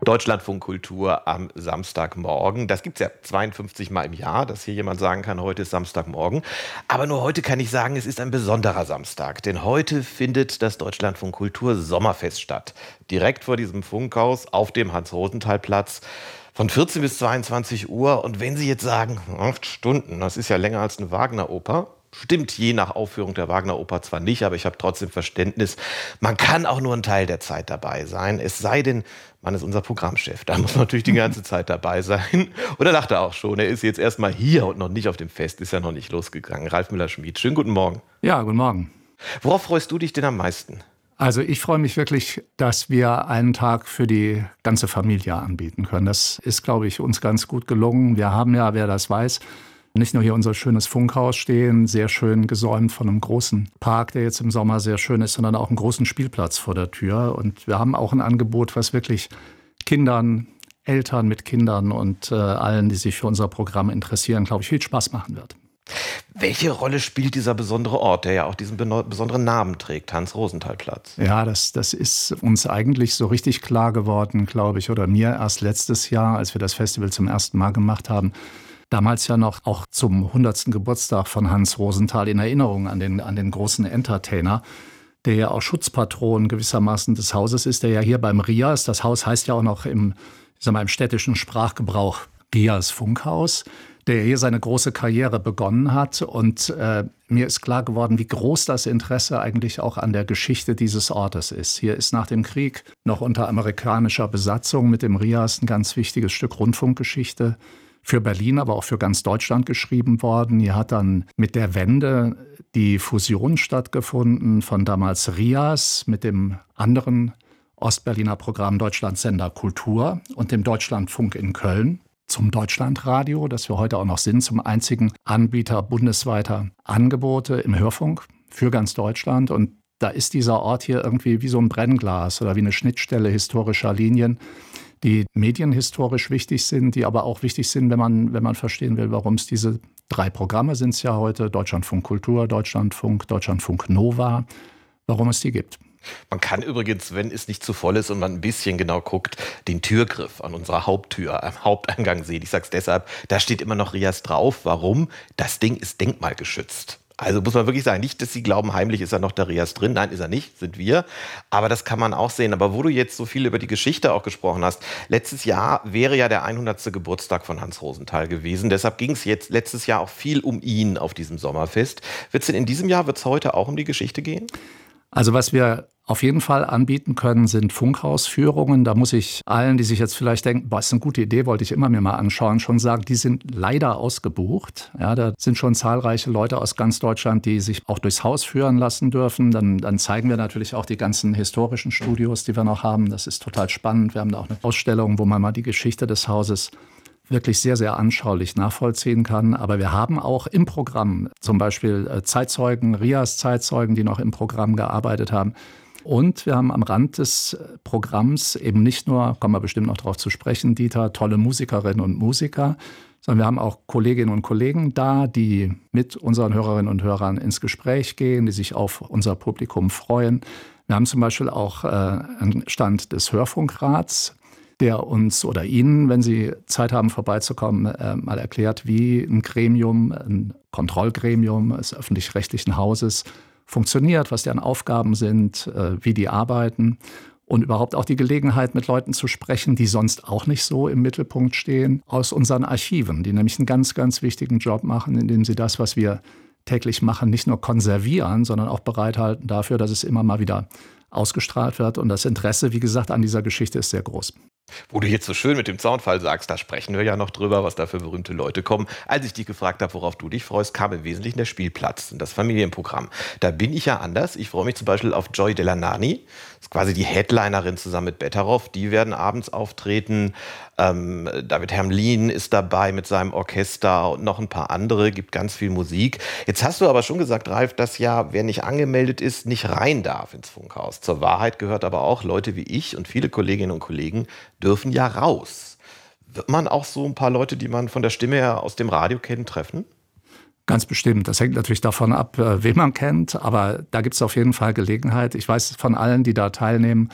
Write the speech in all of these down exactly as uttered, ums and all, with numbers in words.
Deutschlandfunk Kultur am Samstagmorgen. Das gibt es ja zweiundfünfzig Mal im Jahr, dass hier jemand sagen kann, heute ist Samstagmorgen. Aber nur heute kann ich sagen, es ist ein besonderer Samstag. Denn heute findet das Deutschlandfunk Kultur Sommerfest statt. Direkt vor diesem Funkhaus auf dem Hans-Rosenthal-Platz. Von vierzehn bis zweiundzwanzig Uhr. Und wenn Sie jetzt sagen, acht Stunden, das ist ja länger als eine Wagner-Oper. Stimmt je nach Aufführung der Wagner-Oper zwar nicht, aber ich habe trotzdem Verständnis. Man kann auch nur einen Teil der Zeit dabei sein. Es sei denn, man ist unser Programmchef. Da muss man natürlich die ganze Zeit dabei sein. Und er dachte auch schon, er ist jetzt erstmal hier und noch nicht auf dem Fest. Ist ja noch nicht losgegangen. Ralf Müller-Schmid, schönen guten Morgen. Ja, guten Morgen. Worauf freust du dich denn am meisten? Also ich freue mich wirklich, dass wir einen Tag für die ganze Familie anbieten können. Das ist, glaube ich, uns ganz gut gelungen. Wir haben ja, wer das weiß, nicht nur hier unser schönes Funkhaus stehen, sehr schön gesäumt von einem großen Park, der jetzt im Sommer sehr schön ist, sondern auch einen großen Spielplatz vor der Tür. Und wir haben auch ein Angebot, was wirklich Kindern, Eltern mit Kindern und äh, allen, die sich für unser Programm interessieren, glaube ich, viel Spaß machen wird. Welche Rolle spielt dieser besondere Ort, der ja auch diesen besonderen Namen trägt, Hans-Rosenthal-Platz? Ja, das, das ist uns eigentlich so richtig klar geworden, glaube ich, oder mir erst letztes Jahr, als wir das Festival zum ersten Mal gemacht haben. Damals ja noch auch zum hundertsten Geburtstag von Hans Rosenthal in Erinnerung an den, an den großen Entertainer, der ja auch Schutzpatron gewissermaßen des Hauses ist, der ja hier beim Rias, das Haus heißt ja auch noch im, ich sag mal, im städtischen Sprachgebrauch Rias Funkhaus, der hier seine große Karriere begonnen hat. Und äh, mir ist klar geworden, wie groß das Interesse eigentlich auch an der Geschichte dieses Ortes ist. Hier ist nach dem Krieg noch unter amerikanischer Besatzung mit dem Rias ein ganz wichtiges Stück Rundfunkgeschichte für Berlin, aber auch für ganz Deutschland geschrieben worden. Hier hat dann mit der Wende die Fusion stattgefunden von damals Rias mit dem anderen Ostberliner Programm Deutschlandsender Kultur und dem Deutschlandfunk in Köln zum Deutschlandradio, das wir heute auch noch sind, zum einzigen Anbieter bundesweiter Angebote im Hörfunk für ganz Deutschland. Und da ist dieser Ort hier irgendwie wie so ein Brennglas oder wie eine Schnittstelle historischer Linien, die medienhistorisch wichtig sind, die aber auch wichtig sind, wenn man, wenn man verstehen will, warum es diese drei Programme sind es ja heute, Deutschlandfunk Kultur, Deutschlandfunk, Deutschlandfunk Nova, warum es die gibt. Man kann übrigens, wenn es nicht zu voll ist und man ein bisschen genau guckt, den Türgriff an unserer Haupttür am Haupteingang sehen. Ich sage es deshalb, da steht immer noch Rias drauf. Warum? Das Ding ist denkmalgeschützt. Also muss man wirklich sagen, nicht, dass Sie glauben, heimlich ist da noch der Rias drin. Nein, ist er nicht, sind wir. Aber das kann man auch sehen. Aber wo du jetzt so viel über die Geschichte auch gesprochen hast, letztes Jahr wäre ja der hundertste Geburtstag von Hans Rosenthal gewesen. Deshalb ging es jetzt letztes Jahr auch viel um ihn auf diesem Sommerfest. Wird es denn in diesem Jahr, wird es heute auch um die Geschichte gehen? Also was wir auf jeden Fall anbieten können, sind Funkhausführungen. Da muss ich allen, die sich jetzt vielleicht denken, boah, ist eine gute Idee, wollte ich immer mir mal anschauen, schon sagen, die sind leider ausgebucht. Ja, da sind schon zahlreiche Leute aus ganz Deutschland, die sich auch durchs Haus führen lassen dürfen. Dann, dann zeigen wir natürlich auch die ganzen historischen Studios, die wir noch haben. Das ist total spannend. Wir haben da auch eine Ausstellung, wo man mal die Geschichte des Hauses wirklich sehr, sehr anschaulich nachvollziehen kann. Aber wir haben auch im Programm zum Beispiel Zeitzeugen, Rias Zeitzeugen, die noch im Programm gearbeitet haben. Und wir haben am Rand des Programms eben nicht nur, kommen wir bestimmt noch darauf zu sprechen, Dieter, tolle Musikerinnen und Musiker, sondern wir haben auch Kolleginnen und Kollegen da, die mit unseren Hörerinnen und Hörern ins Gespräch gehen, die sich auf unser Publikum freuen. Wir haben zum Beispiel auch äh, einen Stand des Hörfunkrats, der uns oder Ihnen, wenn Sie Zeit haben, vorbeizukommen, äh, mal erklärt, wie ein Gremium, ein Kontrollgremium des öffentlich-rechtlichen Hauses funktioniert, was deren Aufgaben sind, äh, wie die arbeiten und überhaupt auch die Gelegenheit, mit Leuten zu sprechen, die sonst auch nicht so im Mittelpunkt stehen, aus unseren Archiven, die nämlich einen ganz, ganz wichtigen Job machen, indem sie das, was wir täglich machen, nicht nur konservieren, sondern auch bereithalten dafür, dass es immer mal wieder ausgestrahlt wird. Und das Interesse, wie gesagt, an dieser Geschichte ist sehr groß. Wo du jetzt so schön mit dem Zaunfall sagst, da sprechen wir ja noch drüber, was da für berühmte Leute kommen. Als ich dich gefragt habe, worauf du dich freust, kam im Wesentlichen der Spielplatz und das Familienprogramm. Da bin ich ja anders. Ich freue mich zum Beispiel auf Joy Delanani. Das ist quasi die Headlinerin zusammen mit Betteroff. Die werden abends auftreten. Ähm, David Hermlin ist dabei mit seinem Orchester und noch ein paar andere. Gibt ganz viel Musik. Jetzt hast du aber schon gesagt, Ralf, dass ja, wer nicht angemeldet ist, nicht rein darf ins Funkhaus. Zur Wahrheit gehört aber auch, Leute wie ich und viele Kolleginnen und Kollegen dürfen ja raus. Wird man auch so ein paar Leute, die man von der Stimme her aus dem Radio kennt, treffen? Ganz bestimmt. Das hängt natürlich davon ab, wen man kennt. Aber da gibt es auf jeden Fall Gelegenheit. Ich weiß von allen, die da teilnehmen,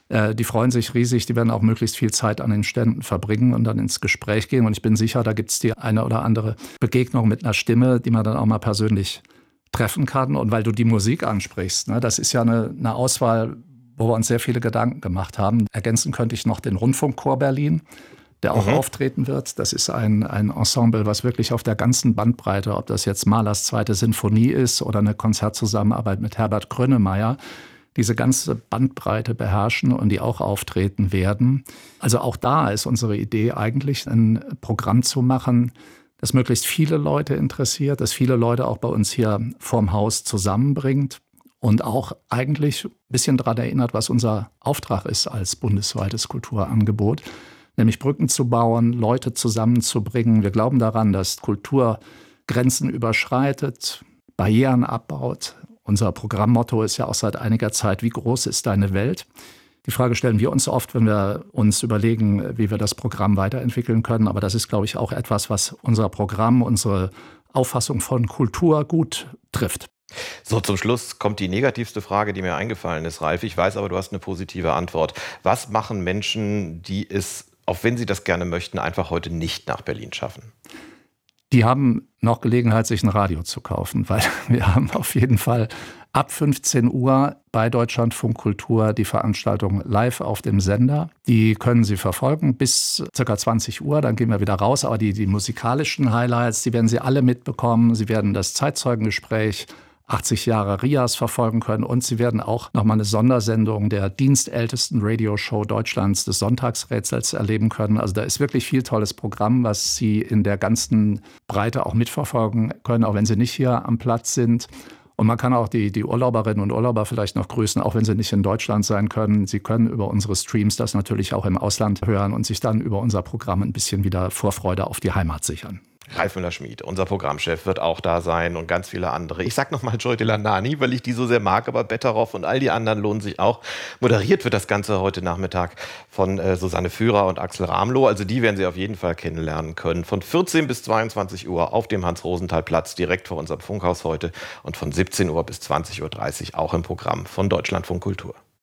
Die freuen sich riesig, die werden auch möglichst viel Zeit an den Ständen verbringen und dann ins Gespräch gehen. Und ich bin sicher, da gibt es die eine oder andere Begegnung mit einer Stimme, die man dann auch mal persönlich treffen kann. Und weil du die Musik ansprichst, ne, das ist ja eine, eine Auswahl, wo wir uns sehr viele Gedanken gemacht haben. Ergänzen könnte ich noch den Rundfunkchor Berlin, der auch mhm. auftreten wird. Das ist ein, ein Ensemble, was wirklich auf der ganzen Bandbreite, ob das jetzt Mahlers zweite Sinfonie ist oder eine Konzertzusammenarbeit mit Herbert Grönemeyer, diese ganze Bandbreite beherrschen und die auch auftreten werden. Also auch da ist unsere Idee eigentlich, ein Programm zu machen, das möglichst viele Leute interessiert, das viele Leute auch bei uns hier vorm Haus zusammenbringt und auch eigentlich ein bisschen daran erinnert, was unser Auftrag ist als bundesweites Kulturangebot, nämlich Brücken zu bauen, Leute zusammenzubringen. Wir glauben daran, dass Kultur Grenzen überschreitet, Barrieren abbaut. Unser Programmmotto ist ja auch seit einiger Zeit, wie groß ist deine Welt? Die Frage stellen wir uns oft, wenn wir uns überlegen, wie wir das Programm weiterentwickeln können. Aber das ist, glaube ich, auch etwas, was unser Programm, unsere Auffassung von Kultur gut trifft. So, zum Schluss kommt die negativste Frage, die mir eingefallen ist, Ralf. Ich weiß aber, du hast eine positive Antwort. Was machen Menschen, die es, auch wenn sie das gerne möchten, einfach heute nicht nach Berlin schaffen? Die haben noch Gelegenheit, sich ein Radio zu kaufen, weil wir haben auf jeden Fall ab fünfzehn Uhr bei Deutschlandfunk Kultur die Veranstaltung live auf dem Sender. Die können Sie verfolgen bis ca. zwanzig Uhr, dann gehen wir wieder raus. Aber die, die musikalischen Highlights, die werden Sie alle mitbekommen. Sie werden das Zeitzeugengespräch achtzig Jahre Rias verfolgen können und Sie werden auch nochmal eine Sondersendung der dienstältesten Radioshow Deutschlands des Sonntagsrätsels erleben können. Also da ist wirklich viel tolles Programm, was Sie in der ganzen Breite auch mitverfolgen können, auch wenn Sie nicht hier am Platz sind. Und man kann auch die, die Urlauberinnen und Urlauber vielleicht noch grüßen, auch wenn sie nicht in Deutschland sein können. Sie können über unsere Streams das natürlich auch im Ausland hören und sich dann über unser Programm ein bisschen wieder Vorfreude auf die Heimat sichern. Ralf Müller-Schmid, unser Programmchef, wird auch da sein und ganz viele andere. Ich sag nochmal Joy Delanani, weil ich die so sehr mag, aber Betteroff und all die anderen lohnen sich auch. Moderiert wird das Ganze heute Nachmittag von äh, Susanne Führer und Axel Ramloh. Also die werden Sie auf jeden Fall kennenlernen können. Von vierzehn bis zweiundzwanzig Uhr auf dem Hans-Rosenthal-Platz, direkt vor unserem Funkhaus heute. Und von siebzehn Uhr bis zwanzig Uhr dreißig auch im Programm von Deutschlandfunk Kultur.